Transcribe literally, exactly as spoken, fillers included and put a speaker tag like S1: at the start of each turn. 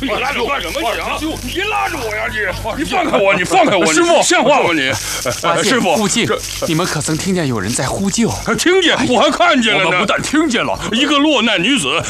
S1: 你拉着我干什么你啊？你拉着我呀你！你放开我！你放开我！
S2: 师傅，
S1: 像话吗你？师傅，
S2: 附近你们可曾听见有人在呼救？
S1: 听见，我还看见了呢。
S3: 我们不但听见了，
S1: 一个落难女子